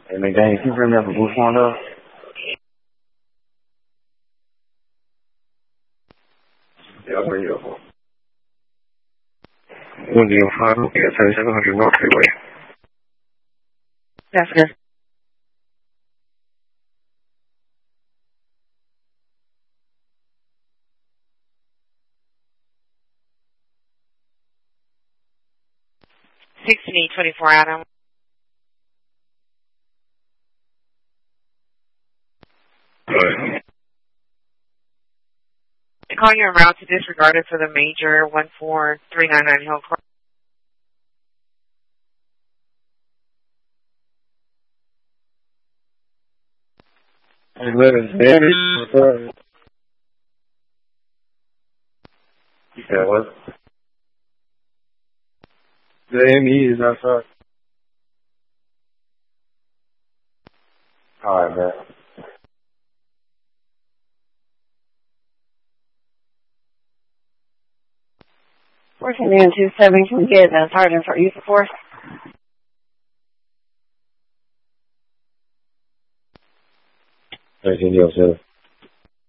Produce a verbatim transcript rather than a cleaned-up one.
Hey, McDaniel, can you bring me up a blue phone up? Yeah, I'll bring you up one. one zero five, okay, seventy-seven hundred North Freeway. Yes, sir. sixteen twenty-four Adam. Right. Calling you en route to disregard it for the major one four three nine nine Hillcroft. Hey, listen, Danny, sorry. You said what? The M E is outside. Alright, man. Working in two seven, can we get a sergeant for use of force? Anything else, sir?